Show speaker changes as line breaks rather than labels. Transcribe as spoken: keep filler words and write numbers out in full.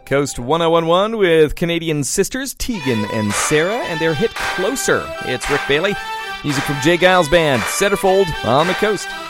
Coast one oh one one with Canadian sisters Tegan and Sarah and their hit Closer. It's Rick Bailey. Music from Jay Giles Band, Centerfold on the Coast.